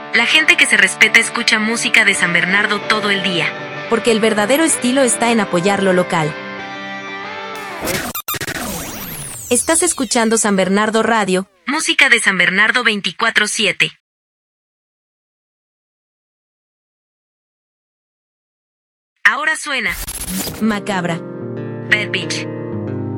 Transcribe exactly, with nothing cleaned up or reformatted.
La gente que se respeta escucha música de San Bernardo todo el día. Porque el verdadero estilo está en apoyar lo local. Estás escuchando San Bernardo Radio. Música de San Bernardo veinticuatro siete. Ahora suena Macabra. Bad Beach.